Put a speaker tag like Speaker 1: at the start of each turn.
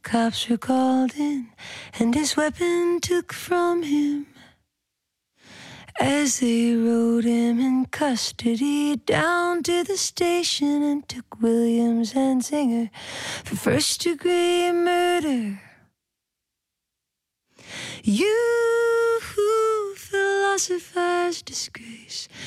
Speaker 1: cops were called in and his weapon took from him. As they rode him in custody down to the station and took Williams and Zinger for first-degree murder. You philosophize disgrace,